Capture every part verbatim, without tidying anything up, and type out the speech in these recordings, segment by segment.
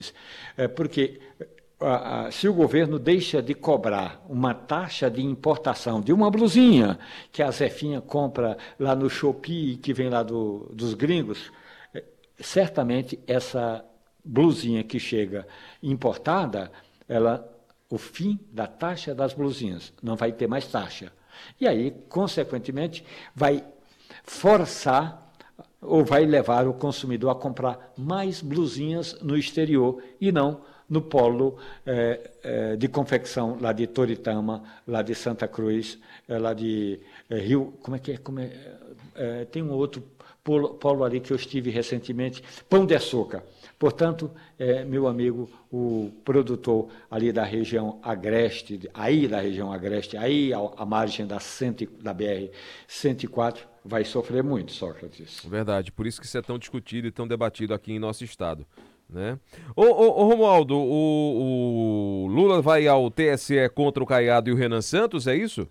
É porque a, a, se o governo deixa de cobrar uma taxa de importação de uma blusinha que a Zefinha compra lá no Shopee, que vem lá do, dos gringos, é, certamente essa blusinha que chega importada, ela, o fim da taxa das blusinhas, não vai ter mais taxa. E aí, consequentemente, vai forçar ou vai levar o consumidor a comprar mais blusinhas no exterior e não no polo eh, eh, de confecção lá de Toritama, lá de Santa Cruz, eh, lá de eh, Rio, como é que é? Como é eh, tem um outro polo, polo ali que eu estive recentemente, Pão de Açúcar. Portanto, eh, meu amigo, o produtor ali da região agreste, aí da região agreste, aí à margem da, cento, da B R cento e quatro, vai sofrer muito, Sócrates. Verdade, por isso que isso é tão discutido e tão debatido aqui em nosso estado, né? Ô, ô, ô Romualdo, o, o Lula vai ao T S E contra o Caiado e o Renan Santos, é isso?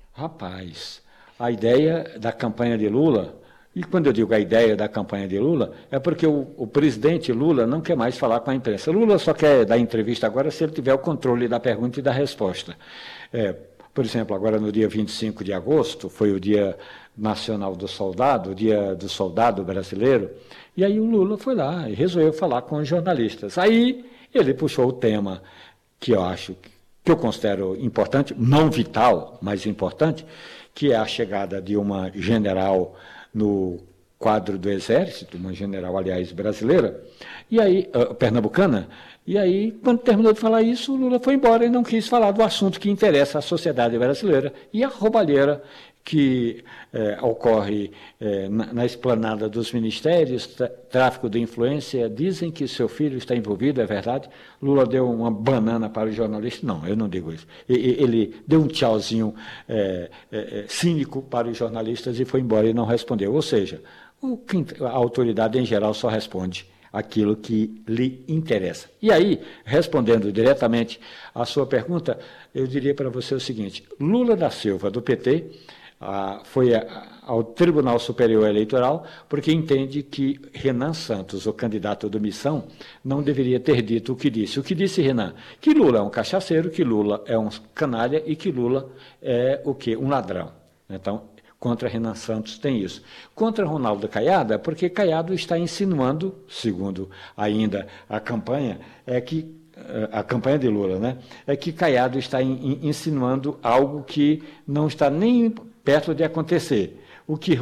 Rapaz, a ideia da campanha de Lula, e quando eu digo a ideia da campanha de Lula, é porque o, o presidente Lula não quer mais falar com a imprensa. Lula só quer dar entrevista agora se ele tiver o controle da pergunta e da resposta. É, por exemplo, agora no dia vinte e cinco de agosto, foi o Dia Nacional do Soldado, o Dia do Soldado Brasileiro, e aí o Lula foi lá e resolveu falar com os jornalistas. Aí ele puxou o tema que eu acho, que eu considero importante, não vital, mas importante, que é a chegada de uma general no quadro do Exército, uma general, aliás, brasileira, e aí, uh, pernambucana, e aí, quando terminou de falar isso, o Lula foi embora e não quis falar do assunto que interessa à sociedade brasileira e a roubalheira que eh, ocorre eh, na, na esplanada dos ministérios, tra- tráfico de influência. Dizem que seu filho está envolvido, é verdade? Lula deu uma banana para o jornalista. Não, eu não digo isso. E, ele deu um tchauzinho eh, eh, cínico para os jornalistas e foi embora e não respondeu. Ou seja, o, a autoridade em geral só responde aquilo que lhe interessa. E aí, respondendo diretamente à sua pergunta, eu diria para você o seguinte: Lula da Silva, do P T, ah, foi a, ao Tribunal Superior Eleitoral porque entende que Renan Santos, o candidato do Missão, não deveria ter dito o que disse. O que disse Renan? Que Lula é um cachaceiro, que Lula é um canalha e que Lula é o quê? Um ladrão. Então, contra Renan Santos tem isso. Contra Ronaldo Caiado, porque Caiado está insinuando, segundo ainda a campanha, é que a campanha de Lula, né, é que Caiado está in, in, insinuando algo que não está nem perto de acontecer. O que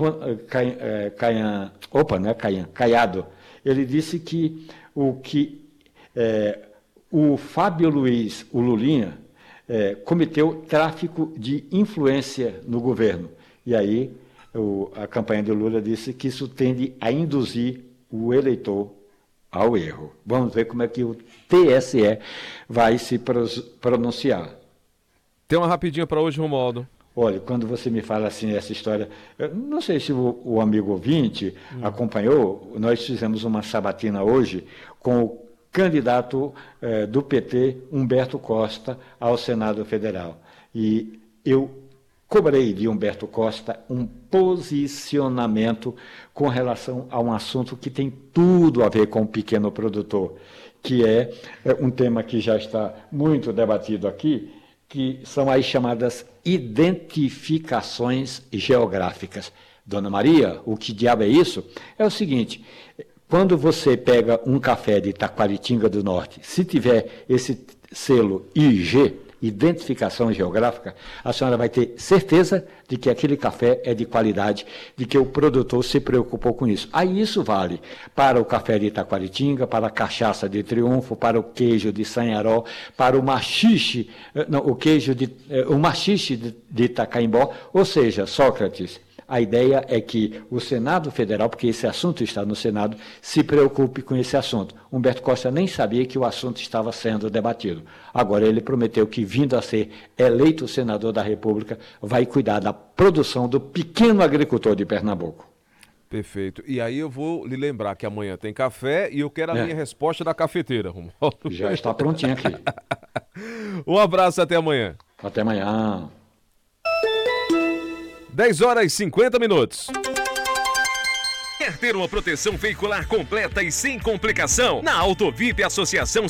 Caian, opa, não é Caian, Caiado, ele disse que o que é, o Fábio Luiz, o Lulinha, é, cometeu tráfico de influência no governo. E aí o, a campanha de Lula disse que isso tende a induzir o eleitor ao erro. Vamos ver como é que o T S E vai se pronunciar. Tem uma rapidinha para hoje, Romualdo. Olha, quando você me fala assim essa história, eu não sei se o, o amigo ouvinte hum. acompanhou, nós fizemos uma sabatina hoje com o candidato eh, do P T, Humberto Costa, ao Senado Federal. E eu cobrei de Humberto Costa um posicionamento com relação a um assunto que tem tudo a ver com o pequeno produtor, que é um tema que já está muito debatido aqui, que são as chamadas identificações geográficas. Dona Maria, o que diabo é isso? É o seguinte: quando você pega um café de Taquaritinga do Norte, se tiver esse selo I G, identificação geográfica, a senhora vai ter certeza de que aquele café é de qualidade, de que o produtor se preocupou com isso. Aí isso vale para o café de Taquaritinga, para a cachaça de Triunfo, para o queijo de Sanharó, para o machixe, não, o queijo de, o machixe de, de Itacaimbó. Ou seja, Sócrates, a ideia é que o Senado Federal, porque esse assunto está no Senado, se preocupe com esse assunto. Humberto Costa nem sabia que o assunto estava sendo debatido. Agora ele prometeu que, vindo a ser eleito senador da República, vai cuidar da produção do pequeno agricultor de Pernambuco. Perfeito. E aí eu vou lhe lembrar que amanhã tem café e eu quero a é. minha resposta da cafeteira, Romualdo. Já está prontinho aqui. Um abraço, até amanhã. Até amanhã. dez horas e cinquenta minutos. Quer ter uma proteção veicular completa e sem complicação? Na Autovip Associação